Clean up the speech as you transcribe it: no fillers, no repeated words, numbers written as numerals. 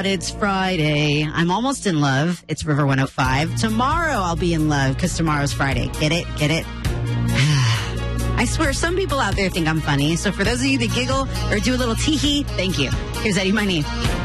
God, it's Friday. I'm almost in love. It's River 105. Tomorrow I'll be in love because tomorrow's Friday. Get it? Get it? I swear, some people out there think I'm funny. So for those of you that giggle or do a little tee-hee, thank you. Here's Eddie Money.